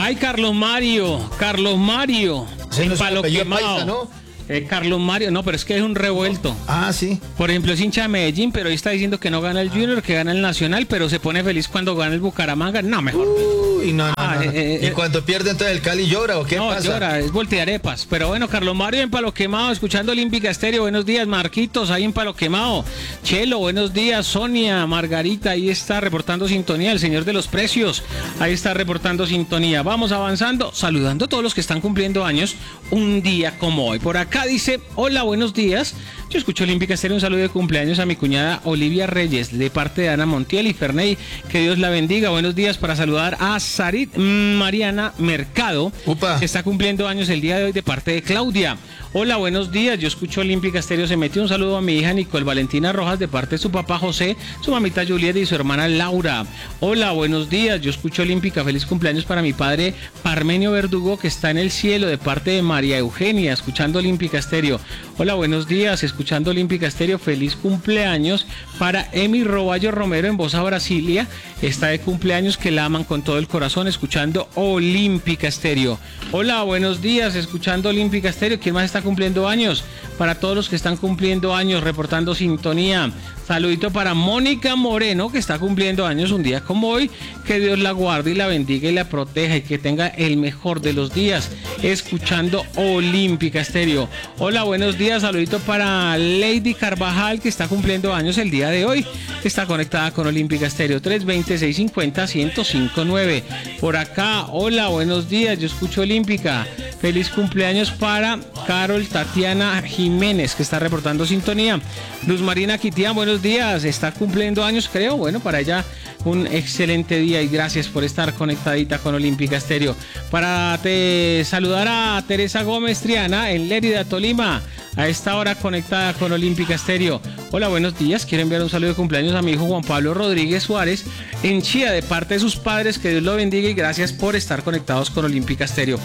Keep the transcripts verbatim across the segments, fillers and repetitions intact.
Ay, Carlos Mario, Carlos Mario. Ese no es Palo apellido quemado. paisa, ¿no? Eh, Carlos Mario, no, pero es que es un revuelto. Ah, sí. Por ejemplo, es hincha de Medellín, pero hoy está diciendo que no gana el Junior, que gana el Nacional, pero se pone feliz cuando gana el Bucaramanga. No, mejor. Uy, no, no, Ah, no, no. eh, eh, ¿Y cuando pierde entonces el Cali llora o qué No, pasa? llora, es voltearepas. Pero bueno, Carlos Mario en Palo Quemado, escuchando Olímpica Estéreo. Buenos días, Marquitos, ahí en Palo Quemado. Chelo, buenos días. Sonia, Margarita, ahí está reportando sintonía. El señor de los precios, ahí está reportando sintonía. Vamos avanzando, saludando a todos los que están cumpliendo años un día como hoy. Por acá dice, hola, buenos días. Yo escucho Olímpica Estéreo, un saludo de cumpleaños a mi cuñada Olivia Reyes, de parte de Ana Montiel y Ferney. Que Dios la bendiga. Buenos días para saludar a Sarit Mariana Mercado, Upa. que está cumpliendo años el día de hoy, de parte de Claudia. Hola, buenos días. Yo escucho Olímpica Estéreo. Se metió un saludo a mi hija Nicole Valentina Rojas, de parte de su papá José, su mamita Julieta y su hermana Laura. Hola, buenos días. Yo escucho Olímpica. Feliz cumpleaños para mi padre Parmenio Verdugo, que está en el cielo, de parte de María Eugenia, escuchando Olímpica Estéreo. Hola, buenos días. Escuchando Olímpica Estéreo. Feliz cumpleaños para Emi Roballo Romero en Bosa, Brasilia. Está de cumpleaños, que la aman con todo el corazón, escuchando Olímpica Estéreo. Hola, buenos días. Escuchando Olímpica Estéreo. ¿Quién más está cumpliendo años? Para todos los que están cumpliendo años, reportando sintonía. Saludito para Mónica Moreno, que está cumpliendo años un día como hoy. Que Dios la guarde y la bendiga y la proteja, y que tenga el mejor de los días, escuchando Olímpica Estéreo. Hola, buenos días. Saludito para Lady Carvajal, que está cumpliendo años el día de hoy. Está conectada con Olímpica Estéreo. tres veinte, seiscientos cincuenta, ciento cinco nueve. Por acá, hola, buenos días. Yo escucho Olímpica. Feliz cumpleaños para Carol Tatiana Jiménez, que está reportando sintonía. Luz Marina Quitián, buenos días. Está cumpliendo años, creo. Bueno, para ella un excelente día y gracias por estar conectadita con Olímpica Estéreo. Para te saludar a Teresa Gómez Triana en Lérida, Tolima, a esta hora conectada con Olímpica Estéreo. Hola, buenos días. Quiero enviar un saludo de cumpleaños a mi hijo Juan Pablo Rodríguez Suárez en Chía, de parte de sus padres. Que Dios lo bendiga y gracias por estar conectados con Olímpica Estéreo.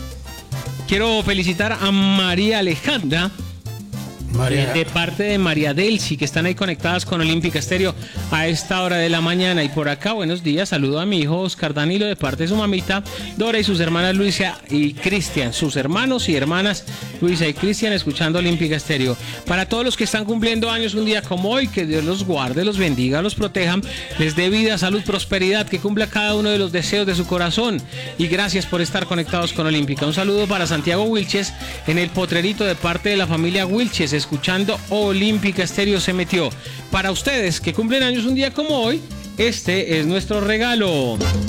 Quiero felicitar a María Alejandra, María. de parte de María Delcy, que están ahí conectadas con Olímpica Estéreo a esta hora de la mañana. Y por acá, buenos días, saludo a mi hijo Oscar Danilo, de parte de su mamita Dora y sus hermanas Luisa y Cristian, sus hermanos y hermanas Luisa y Cristian, escuchando Olímpica Estéreo. Para todos los que están cumpliendo años un día como hoy, que Dios los guarde, los bendiga, los proteja, les dé vida, salud, prosperidad, que cumpla cada uno de los deseos de su corazón. Y gracias por estar conectados con Olímpica. Un saludo para Santiago Wilches en el Potrerito, de parte de la familia Wilches, escuchando Olímpica Estéreo. Se metió. Para ustedes que cumplen años un día como hoy, este es nuestro regalo.